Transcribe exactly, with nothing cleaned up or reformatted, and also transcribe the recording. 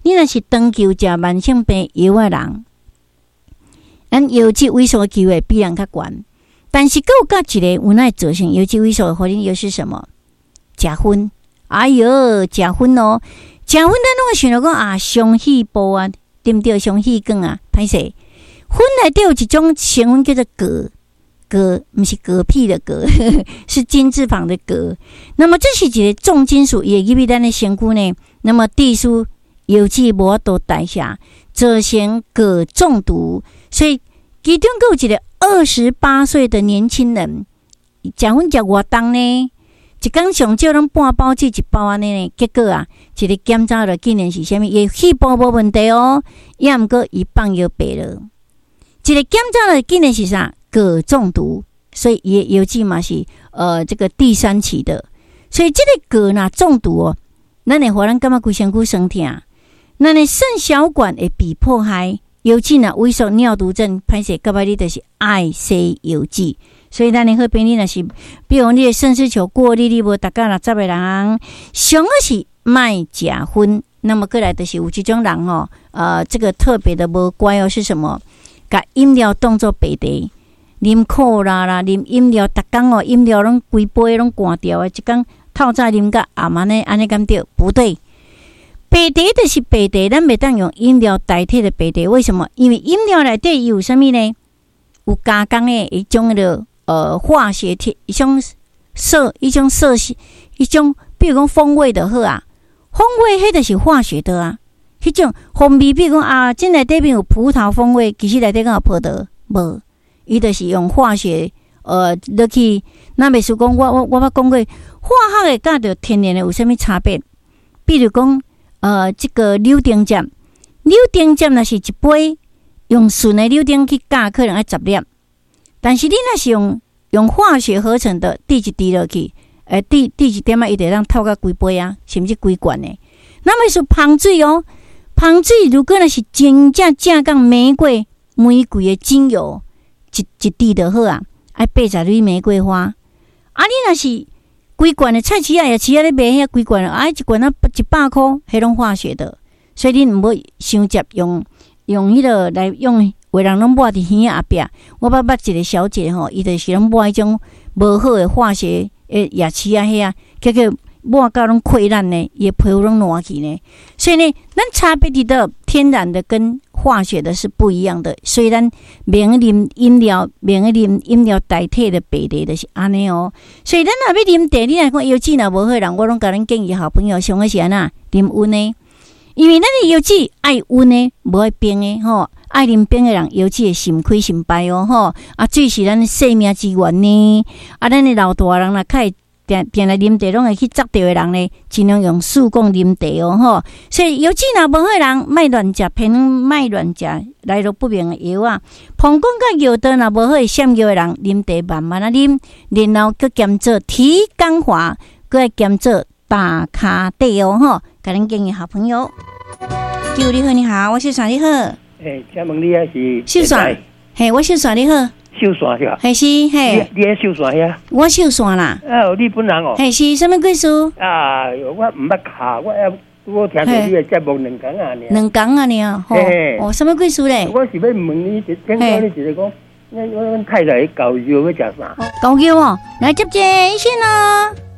你若是长期食慢性病药的人，咱腰肌萎缩的机会比人较悬。但是，还有甲一个有哪造成腰肌萎缩的原因又是什么？食薰。哎哟，食薰哦，食薰咱拢会想到讲啊，上气部啊，对不对？上气管啊，歹势。薰内底有一种成分叫做铬，铬不是嗝屁的嗝，是金字旁的铬。那么这是一个重金属，也入去咱的身躯呢。那么地输油脂无法度代谢，造成铬中毒。所以其中还有一个二十八岁的年轻人，食薰食偌重呢？一天上少拢半包至一包安尼呢，结果啊，一个检查了竟然是啥物？伊肺部无问题哦，也毋过伊放药白了。一个检查了竟然是啥？铬中毒，所以伊的腰肌嘛是呃这个第三期的。所以这个铬若中毒哦，咱会互咱感觉规身躯酸痛，咱的肾小管会被破坏，腰肌若萎缩、尿毒症，歹势到尾你就是爱洗腰肌。所以咱的好朋友若是，比如你的肾丝球过滤，你无达到六十个人，上好是卖食薰。那么过来就是有这种人哦，呃，这个特别的无乖哦，是什么？把饮料当作白茶，啉可乐啦，啉饮料，逐工哦，饮料拢规杯拢关掉的，一工透早啉甲暗安尼，安尼敢对？不对，白茶就是白茶，咱袂当用饮料代替的白茶。为什么？因为饮料内底有啥物呢？有加工的一种的。呃，化学铁一种色，一种色系，一种，比如讲风味的好啊，风味迄就是化学的啊。迄种风味，比如讲啊，这内底边有葡萄风味，其实内底敢有葡萄无？伊就是用化学呃落去。那袂输讲，我我我捌讲过，化学的甲着天然的有啥物差别？比如讲呃，这个柳丁汁，柳丁汁若是一杯用纯的柳丁去加，可能要十粒。但是你若是用用化学合成的，滴一滴落去，诶，滴滴一点啊，伊就让透到规杯啊，甚至规罐的。那么是芳水哦，芳水如果若是真正正港玫瑰玫瑰的精油，一一滴就好啊，爱八十蕊玫瑰花。啊，你若是规罐的菜市仔也市仔咧卖遐规罐的，啊，一罐啊一百箍，迄种化学的，所以你毋好伤接用用迄个来用。有人拢抹伫耳仔后壁，我捌捌一个小姐吼，伊就是拢抹迄种无好的化学诶牙齿啊，遐结果抹到拢溃烂呢，伊皮肤拢烂去呢。所以呢，咱差别伫到天然的跟化学的是不一样的。所以咱免啉饮料，免啉饮料代替的白茶就是安尼哦。所以咱若要啉茶，你若讲腰肌若无好人，我拢甲咱建议好朋友上个是安那啉温的，因为咱的腰肌爱温的，无爱冰的吼。爱啉冰的人，尤其会心亏心败哦吼！啊，水是咱的生命之源呢。啊，咱的老大人啦，较会定定来啉茶，拢会去砸掉的人呢，尽量用速供啉茶哦吼。所以，尤其若无好人，莫乱食，偏莫乱食来路不明的药啊。膀胱甲药道若无好会闪药的人，啉茶慢慢啊啉，然後佮兼做提肛滑，佮爱兼做打卡底哦吼。甲恁建议好朋友，舅你好，你好，我是啥你好。 诶，请问你还是秀伞？嘿，我秀伞你好。 秀伞是吧？ 嘿是嘿。 你你秀伞呀？ 我秀伞啦。 啊，日本人哦。 嘿是，什么贵事？ 啊，我唔捌卡，我要我听到你的节目两讲啊， 两讲啊你啊。嘿。哦，什么贵事咧？ 我是要问你，听讲你就是讲，我我太太教育要食啥？ 教育哦，来接接先啦。